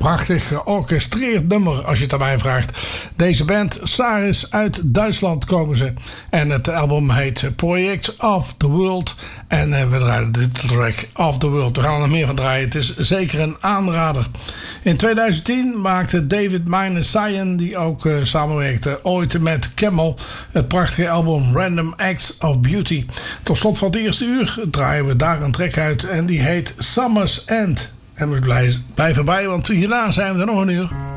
prachtig georchestreerd nummer als je het aan mij vraagt. Deze band, Saris, uit Duitsland komen ze. En het album heet Project of the World. En we draaien de track Of the World. We gaan er nog meer van draaien. Het is zeker een aanrader. In 2010 maakte David Mine-Sion, die ook samenwerkte ooit met Camel, het prachtige album Random Acts of Beauty. Tot slot van het eerste uur draaien we daar een track uit. En die heet Summer's End. En we blijven bij, want hierna zijn we er nog een uur.